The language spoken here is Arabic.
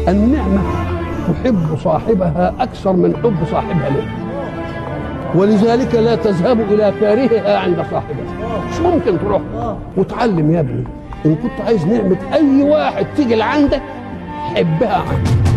النعمة تحب صاحبها أكثر من حب صاحبها له، ولذلك لا تذهب إلى كارهها عند صاحبها. مش ممكن تروح وتعلم يا ابني إن كنت عايز نعمة أي واحد تيجي لعندك حبها عنك.